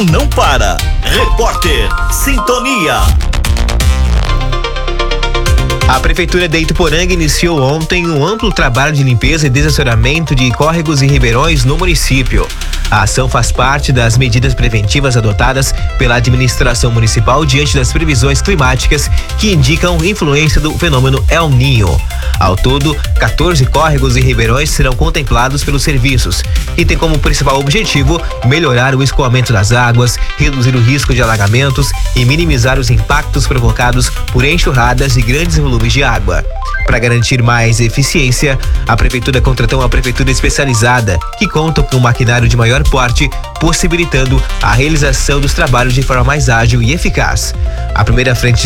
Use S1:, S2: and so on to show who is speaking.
S1: assunto não para. Repórter Sintonia.
S2: A Prefeitura de Ituporanga iniciou ontem um amplo trabalho de limpeza e desassoreamento de córregos e ribeirões no município. A ação faz parte das medidas preventivas adotadas pela administração municipal diante das previsões climáticas que indicam influência do fenômeno El Niño. Ao todo, 14 córregos e ribeirões serão contemplados pelos serviços e tem como principal objetivo melhorar o escoamento das águas, reduzir o risco de alagamentos e minimizar os impactos provocados por enxurradas e grandes volumes de água. Para garantir mais eficiência, a Prefeitura contratou uma prefeitura especializada que conta com um maquinário de maior porte, possibilitando a realização dos trabalhos de forma mais ágil e eficaz. A primeira frente